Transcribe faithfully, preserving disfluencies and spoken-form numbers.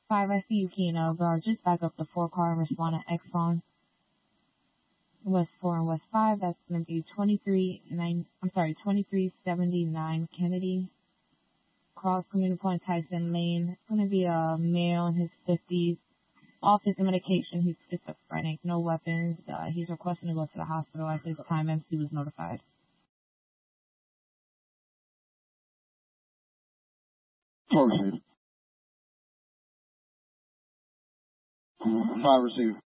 five, I see you, Keno. Guard, just back up the four car and respond to Exxon. West four and West five, that's going to be twenty-three nine. I'm sorry, twenty-three seventy-nine Kennedy. Cross coming upon Tyson Lane. It's going to be a male in his fifties. Office and medication. He's schizophrenic. No weapons. Uh, he's requesting to go to the hospital at this time. M C was notified. Four received. Five received.